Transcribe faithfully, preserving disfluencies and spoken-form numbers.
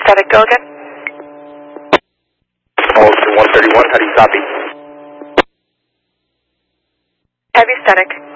static, go again. Ocean one thirty-one, how do you copy? Heavy static.